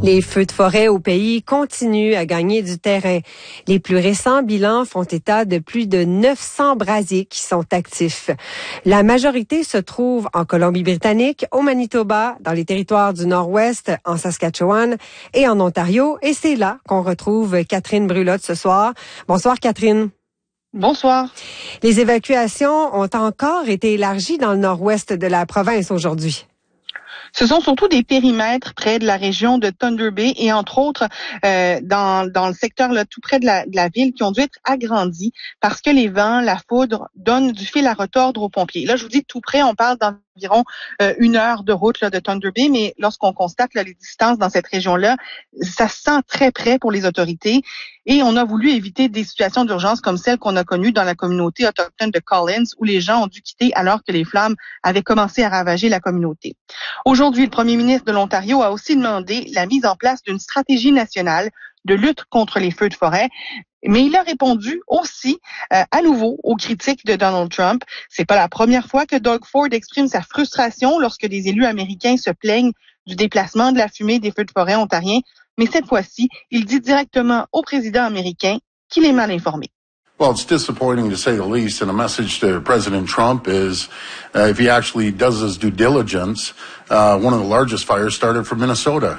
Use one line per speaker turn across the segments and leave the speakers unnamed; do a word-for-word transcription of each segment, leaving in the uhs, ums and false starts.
Les feux de forêt au pays continuent à gagner du terrain. Les plus récents bilans font état de plus de neuf cents brasiers qui sont actifs. La majorité se trouve en Colombie-Britannique, au Manitoba, dans les territoires du Nord-Ouest, en Saskatchewan et en Ontario. Et c'est là qu'on retrouve Catherine Brulotte ce soir. Bonsoir Catherine.
Bonsoir.
Les évacuations ont encore été élargies dans le nord-ouest de la province aujourd'hui.
Ce sont surtout des périmètres près de la région de Thunder Bay et entre autres euh, dans, dans le secteur là, tout près de la, de la ville qui ont dû être agrandis parce que les vents, la foudre donnent du fil à retordre aux pompiers. Là, je vous dis tout près, on parle d'environ euh, une heure de route là, de Thunder Bay, mais lorsqu'on constate là, les distances dans cette région-là, ça se sent très près pour les autorités. Et on a voulu éviter des situations d'urgence comme celle qu'on a connue dans la communauté autochtone de Collins, où les gens ont dû quitter alors que les flammes avaient commencé à ravager la communauté. Aujourd'hui, le premier ministre de l'Ontario a aussi demandé la mise en place d'une stratégie nationale de lutte contre les feux de forêt. Mais il a répondu aussi euh, à nouveau aux critiques de Donald Trump. C'est pas la première fois que Doug Ford exprime sa frustration lorsque des élus américains se plaignent du déplacement de la fumée des feux de forêt ontariens. Mais cette fois-ci, il dit directement au président américain qu'il est mal informé.
Well, it's disappointing to say the least, and a message to President Trump is, uh, if he actually does his due diligence, uh, one of the largest fires started from Minnesota.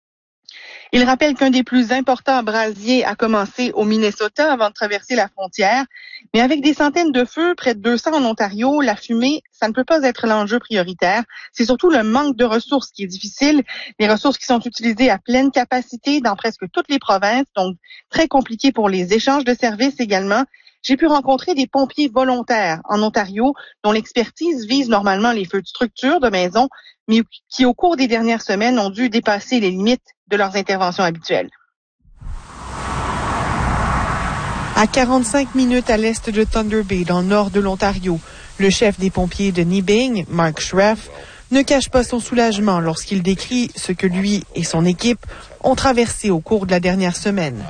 Il rappelle qu'un des plus importants brasiers a commencé au Minnesota avant de traverser la frontière. Mais avec des centaines de feux, près de deux cents en Ontario, la fumée, ça ne peut pas être l'enjeu prioritaire. C'est surtout le manque de ressources qui est difficile. Les ressources qui sont utilisées à pleine capacité dans presque toutes les provinces, donc très compliqué pour les échanges de services également. J'ai pu rencontrer des pompiers volontaires en Ontario dont l'expertise vise normalement les feux de structure, de maison, mais qui au cours des dernières semaines ont dû dépasser les limites de leurs interventions habituelles.
À quarante-cinq minutes à l'est de Thunder Bay, dans le nord de l'Ontario, le chef des pompiers de Nibing, Mark Schreff, ne cache pas son soulagement lorsqu'il décrit ce que lui et son équipe ont traversé au cours de la dernière semaine.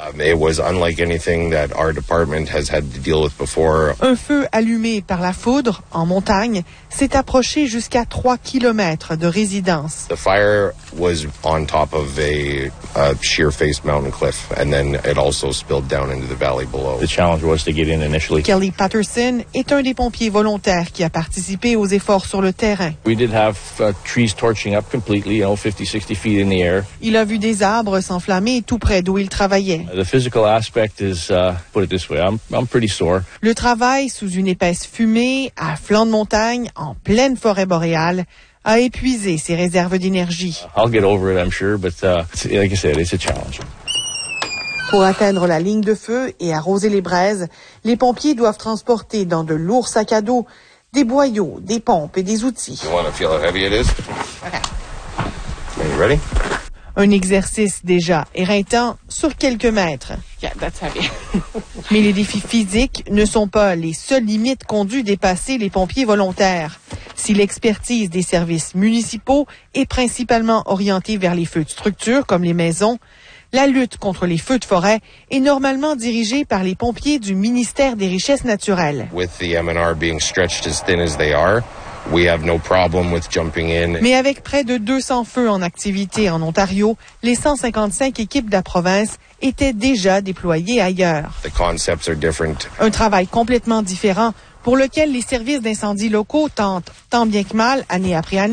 Un feu allumé par la foudre en montagne s'est approché jusqu'à trois kilomètres de résidence.
The fire was on top of a, a sheer-faced mountain cliff, and then it also spilled down into the valley below.
The challenge was to get in initially.
Kelly Patterson est un des pompiers volontaires qui a participé aux efforts sur le terrain.
We did have uh, trees torching up completely, you know, fifty, sixty feet in the air.
Il a vu des arbres s'enflammer tout près d'où il travaillait.
The physical aspect is, uh, put it this way, I'm, I'm pretty sore.
Le travail sous une épaisse fumée, à flanc de montagne, en pleine forêt boréale, a épuisé ses réserves d'énergie.
I'll get over it, I'm sure, but uh, like I said, it's a challenge.
Pour atteindre la ligne de feu et arroser les braises, les pompiers doivent transporter dans de lourds sacs à dos des boyaux, des pompes et des outils.
You want to feel how heavy it is? Okay. Are you ready?
Un exercice déjà éreintant sur quelques mètres.
Yeah, that's heavy.
Mais les défis physiques ne sont pas les seules limites qu'ont dû dépasser les pompiers volontaires. Si l'expertise des services municipaux est principalement orientée vers les feux de structure comme les maisons, la lutte contre les feux de forêt est normalement dirigée par les pompiers du ministère des Richesses naturelles.
With the M N R being stretched as thin as they are, we have no problem with jumping in.
Mais avec près de deux cents feux en activité en Ontario, les cent cinquante-cinq équipes de la province étaient déjà déployées ailleurs.
The concepts are different.
Un travail complètement différent pour lequel les services d'incendie locaux tentent, tant bien que mal, année après année,